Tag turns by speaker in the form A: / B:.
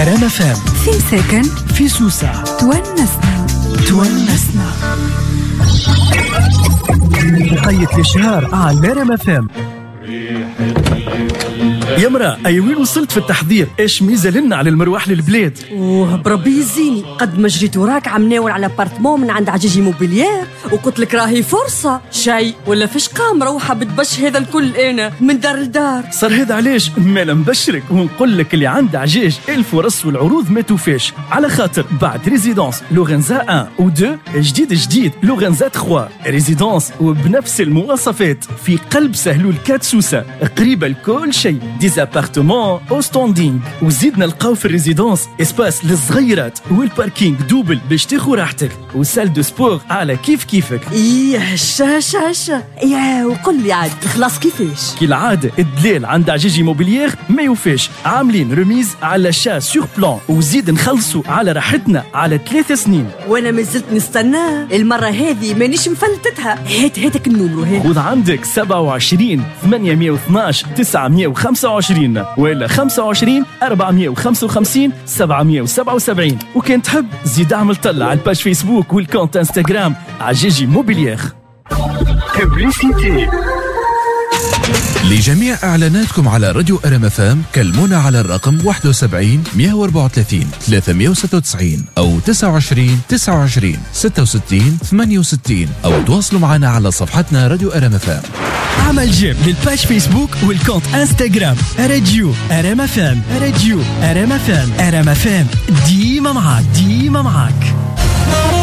A: رام فام
B: في سكن
A: في سوسة
B: تونسنا.
A: وقية الشهر على رام فام. يا مرا أي وين وصلت في التحضير؟ إيش ميزة لنا على المروح للبلاد؟
C: بربي يزيني قد ما جريت وراك عم ناول على بارتمون من عند عجيجي موبيليير وقلت لك راهي فرصة شيء ولا فيش قام روحة بتبش هذا الكل أنا من دار لدار.
A: صار هذا علاش ما نبشرك ونقول لك اللي عند عجاج الفرص والعروض ما توفاش، على خاطر بعد ريزيدونس لورنزا 1 و 2 جديد لورنزا 3 ريزيدونس وبنفس المواصفات في قلب سهلول 4 سوسة، قريبة لكل شيء، ديزابارتمون او ستوندينغ. وزيدنا نلقاو في الريزيدونس اسباس للصغيرات والباركينغ دوبل باش تاخو راحتك، وسال دو سبور على كيفك.
C: ايه هشا ايه وقل لي عاد خلاص كيفاش؟
A: كي العادة الدلال عند عجيجي موبيليير ما يوفاش، عاملين رميز على شا سور بلان وزيد نخلصوا على راحتنا على 3 سنين.
C: وانا ما زلت نستناه المرة هذه مانيش مفلتتها. هاتك النمرو هذا.
A: خذ عندك 27 812 925 ولا 25 455 777. وكان تحب زيد اعمل طلع على الباج فيسبوك والكونت انستغرام عجيجي موبيليير.
D: لجميع إعلاناتكم على راديو رام فام كلمونا على الرقم 71 134 396 أو 29 29 66 68 أو تواصلوا معنا على صفحتنا راديو رام فام.
A: عمل جيم للباج فيسبوك والكونت انستغرام راديو رام فام. رام فام ديما معاك.